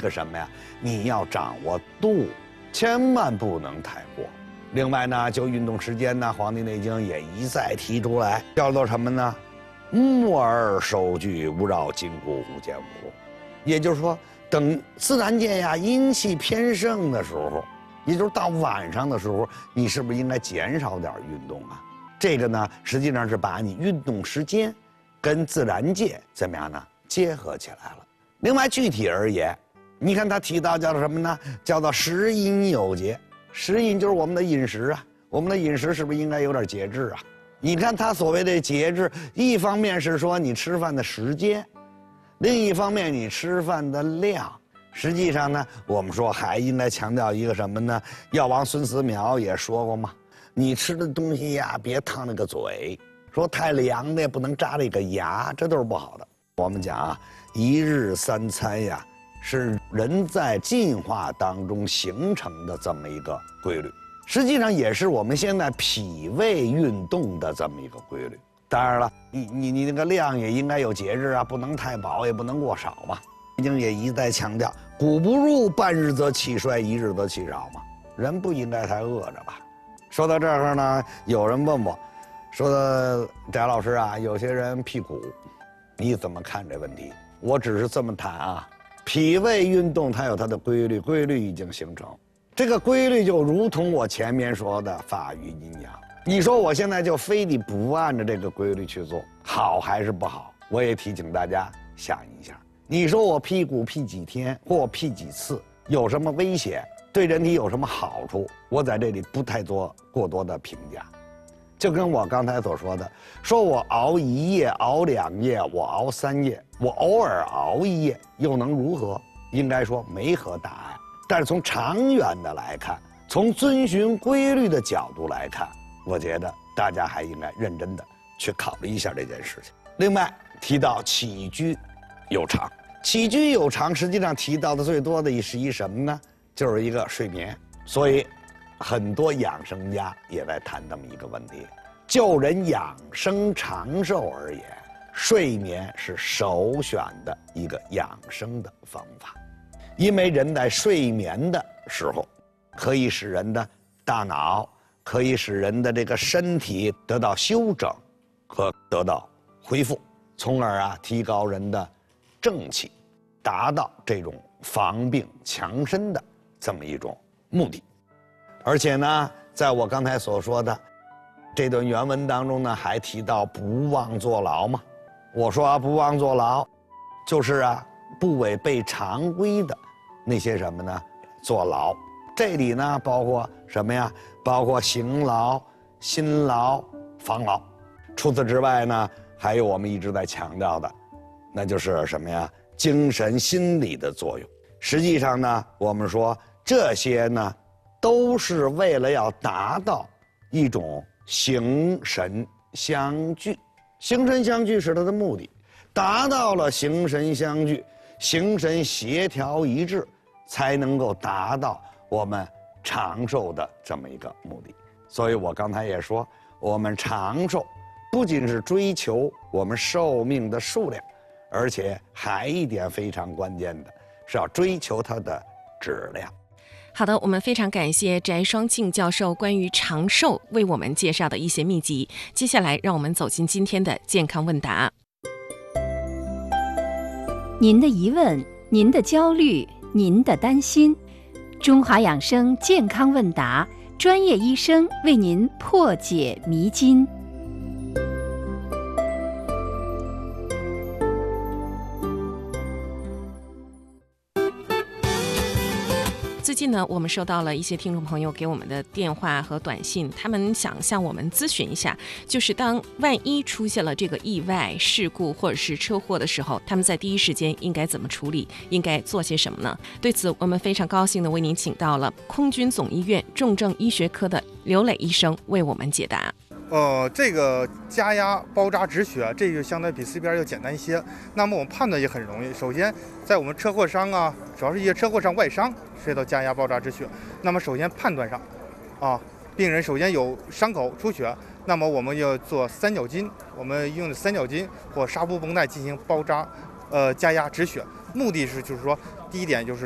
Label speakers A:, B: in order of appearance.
A: 个什么呀？你要掌握度，千万不能太过。另外呢，就运动时间呢，《黄帝内经》也一再提出来，叫做什么呢？木而收据，勿扰筋骨，无坚无。也就是说，等自然界呀阴气偏盛的时候，也就是到晚上的时候，你是不是应该减少点运动啊？这个呢，实际上是把你运动时间跟自然界怎么样呢结合起来了。另外，具体而言，你看他提到叫做什么呢？叫做食饮有节。食饮就是我们的饮食啊，我们的饮食是不是应该有点节制啊？你看他所谓的节制，一方面是说你吃饭的时间，另一方面你吃饭的量。实际上呢，我们说还应该强调一个什么呢？药王孙思邈也说过嘛，你吃的东西呀，别烫那个嘴，说太凉的也不能扎这个牙，这都是不好的。我们讲啊，一日三餐呀，是人在进化当中形成的这么一个规律，实际上也是我们现在脾胃运动的这么一个规律。当然了，你那个量也应该有节制啊，不能太饱，也不能过少嘛。已经也一再强调，谷不入，半日则气衰，一日则气少嘛。人不应该太饿着吧？说到这儿呢，有人问我，说的翟老师啊，有些人辟谷，你怎么看这问题？我只是这么谈啊，脾胃运动它有它的规律，规律已经形成。这个规律就如同我前面说的法于阴阳。你说我现在就非得不按照这个规律去做，好还是不好？我也提醒大家想一下。你说我辟谷辟几天或辟几次，有什么危险？对人体有什么好处？我在这里不太做过多的评价。就跟我刚才所说的，说我熬一夜、熬2夜，我熬3夜，我偶尔熬一夜，又能如何？应该说没何大碍。但是从长远的来看，从遵循规律的角度来看，我觉得大家还应该认真的去考虑一下这件事情。另外提到起居有常，起居有常，实际上提到的最多的是一什么呢？就是一个睡眠。所以很多养生家也在谈这么一个问题，就人养生长寿而言，睡眠是首选的一个养生的方法。因为人在睡眠的时候，可以使人的大脑，可以使人的这个身体得到休整和得到恢复，从而啊提高人的正气，达到这种防病强身的这么一种目的。而且呢，在我刚才所说的这段原文当中呢，还提到不忘坐牢嘛。我说啊，不忘坐牢，就是啊不违背常规的那些什么呢？坐牢。这里呢包括什么呀？包括刑劳、辛劳、防劳。除此之外呢，还有我们一直在强调的，那就是什么呀？精神心理的作用。实际上呢，我们说这些呢，都是为了要达到一种形神相聚。形神相聚是它的目的，达到了形神相聚，形神协调一致，才能够达到我们长寿的这么一个目的。所以我刚才也说，我们长寿不仅是追求我们寿命的数量，而且还一点非常关键的是要追求它的质量。
B: 好的，我们非常感谢翟双庆教授关于长寿为我们介绍的一些秘籍。接下来让我们走进今天的健康问答。
C: 您的疑问，您的焦虑，您的担心，中华养生健康问答，专业医生为您破解迷津。
B: 最近呢，我们收到了一些听众朋友给我们的电话和短信，他们想向我们咨询一下，就是当万一出现了这个意外事故或者是车祸的时候，他们在第一时间应该怎么处理，应该做些什么呢？对此，我们非常高兴地为您请到了空军总医院重症医学科的刘磊医生为我们解答。
D: 这个加压包扎止血，这个相对比 CPR 要简单一些。那么我们判断也很容易。首先，在我们车祸伤啊，主要是一些车祸伤外伤，涉及到加压包扎止血。那么首先判断上，病人首先有伤口出血，那么我们要做三角巾，我们用三角巾或纱布绷带进行包扎，加压止血。目的是就是说，第一点就是